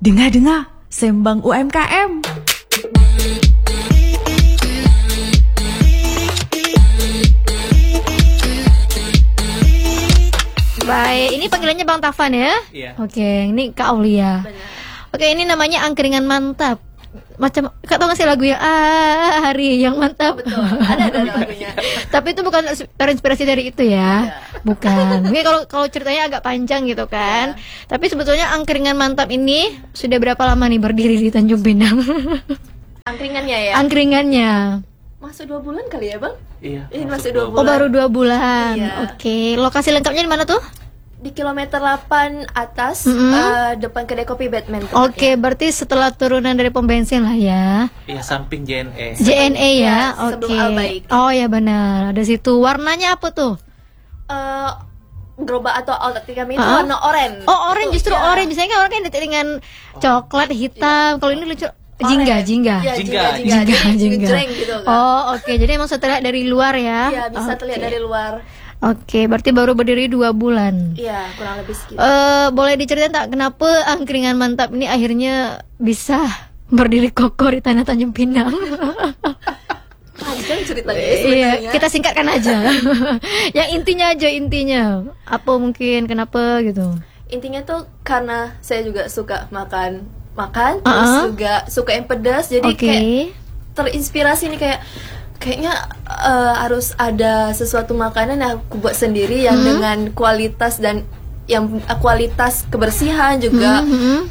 Dengar-dengar, Sembang UMKM. Baik, ini panggilannya Bang Taufan ya? Iya. Oke, ini Kak Aulia. Benar. Oke, ini namanya angkringan mantap. Macam, Kak tahu nggak sih lagu yang hari yang mantap? Betul, ada lagunya. Tapi itu bukan terinspirasi dari itu ya, bukan. Mungkin kalau ceritanya agak panjang gitu kan. Tapi sebetulnya angkringan mantap ini sudah berapa lama nih berdiri di Tanjung Pinang? Angkringannya ya? Angkringannya. Masuk 2 bulan kali ya Bang? Iya. Ini masuk 2 bulan. Oh baru 2 bulan. Iya. Oke, lokasi lengkapnya di mana tuh? Di kilometer 8 atas, depan kedai kopi Batman. Oke, berarti setelah turunan dari pom bensin lah ya. Iya, samping JNE. JNE ya, Ya, oke. sebelum Albaik. Oh ya benar, ada situ. Warnanya apa tuh? Gerobak atau outlet kami itu warna oranye. Oh orange, justru Ya. orange. Biasanya kan orang kan identik dengan coklat hitam. Kalau ini lucu. Jingga. Ya, Jingga. Jadi Jingga. ngejreng gitu kan. Oh oke, jadi emang setelah dari luar ya. Iya, bisa terlihat dari luar. Oke, berarti baru berdiri 2 bulan. Iya, kurang lebih segitu. Boleh diceritain tak kenapa angkringan mantap ini akhirnya bisa berdiri kokoh di tanah Tanjung Pinang? Panjang ceritanya Iya, sebenarnya. kita singkatkan aja. Yang intinya. Apa mungkin kenapa gitu? Intinya tuh karena saya juga suka makan terus juga suka yang pedas, jadi kayak terinspirasi nih kayaknya harus ada sesuatu makanan yang aku buat sendiri yang dengan kualitas dan yang kualitas kebersihan juga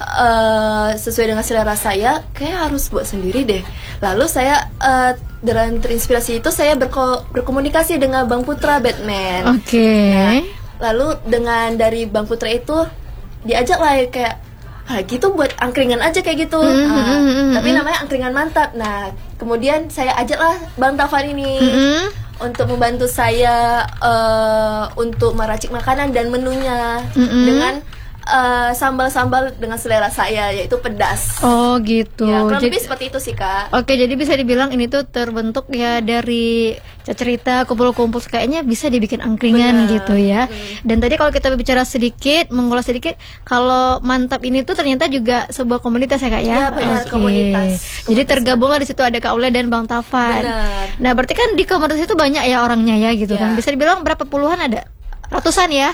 sesuai dengan selera saya, kayak harus buat sendiri deh. Lalu saya dengan terinspirasi itu saya berkomunikasi dengan Bang Putra Batman. Nah, lalu dengan dari Bang Putra itu diajak lah kayak gitu buat angkringan aja kayak gitu. Tapi namanya angkringan mantap. Nah, kemudian saya ajaklah Bang Taufan ini untuk membantu saya untuk meracik makanan dan menunya dengan sambal-sambal dengan selera saya, yaitu pedas. Oh gitu. Ya, kurang lebih seperti itu sih Kak. Oke, jadi bisa dibilang ini tuh terbentuk ya dari cerita kumpul-kumpul, kayaknya bisa dibikin angkringan gitu ya. Dan tadi kalau kita bicara sedikit, mengulas sedikit, kalau mantap ini tuh ternyata juga sebuah komunitas ya Kak ya. Iya, benar, komunitas. Jadi tergabunglah di situ ada Kak Aulia dan Bang Taufan. Benar. Nah, berarti kan di komunitas itu banyak ya orangnya ya gitu kan. Iya. Bisa dibilang berapa puluhan ada? Ratusan ya?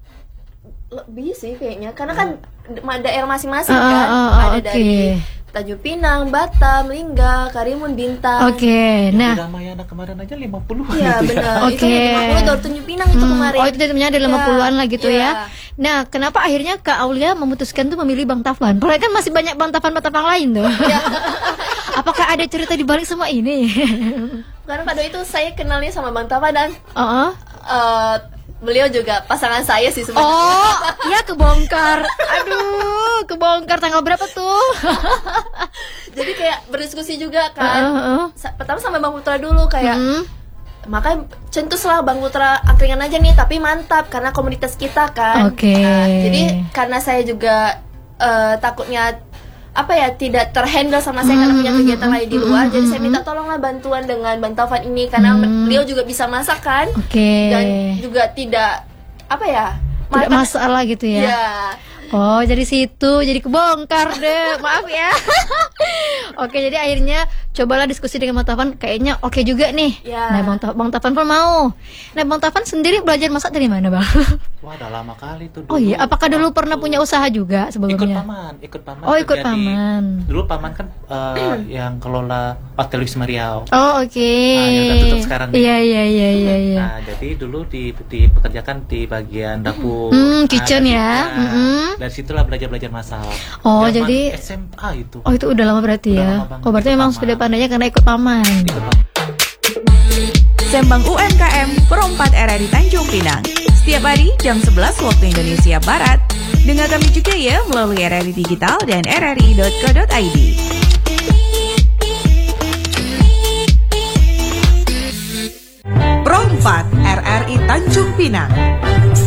Lebih sih kayaknya, karena kan daerah masing-masing kan. Ada dari Tanjung Pinang, Batam, Lingga, Karimun, Bintang. Nah. Di Ramayana kemarin aja 50-an. Iya gitu benar. ya. Itu 50 dari Tanjung Pinang itu kemarin. Oh itu temennya ada 50-an lah gitu Iya. ya. Nah kenapa akhirnya Kak Aulia memutuskan tuh memilih Bang Taufan? Padahal kan masih banyak Bang Taufan lain tuh. Apakah ada cerita di balik semua ini? Karena pada itu saya kenalnya sama Bang Taufan dan beliau juga pasangan saya sih sebenarnya. Oh, ya kebongkar. Aduh, kebongkar tanggal berapa tuh? Jadi kayak berdiskusi juga kan. Pertama sama Bang Putra dulu kayak makanya centuslah Bang Putra angkringan aja nih, tapi mantap karena komunitas kita kan. Jadi karena saya juga takutnya tidak terhandle sama saya karena punya kegiatan lain di luar, jadi saya minta tolonglah bantuan dengan Bang Taufan ini karena beliau juga bisa masak kan, dan juga tidak tidak masalah gitu ya. Ya. Oh jadi situ jadi kebongkar deh, maaf ya. Oke, jadi akhirnya cobalah diskusi dengan Bang Taufan, kayaknya oke juga nih. Nah Bang Taufan pun mau. Nah Bang Taufan sendiri belajar masak dari mana Bang? Wah, udah lama kali tuh dulu. Oh iya, apakah dulu pernah punya usaha juga sebelumnya? Ikut paman. Oh ikut kerja paman. Dulu paman kan yang kelola Hotel Wisma Riau. Oh oke. Yang udah tutup sekarang. Iya. Nah jadi dulu dipekerjakan di bagian dapur. Kitchen ya. Dari situlah belajar masak. Oh Zaman jadi SMA itu. Oh itu udah lama berarti Udah ya. lama banget. Oh berarti Ikut memang paman. sudah pandainya karena ikut paman. Sembang UMKM Perompat RRI Tanjung Pinang. Setiap hari jam 11 waktu Indonesia Barat. Dengar kami juga ya melalui RRI Digital dan rri.co.id. Perompat RRI Tanjung Pinang.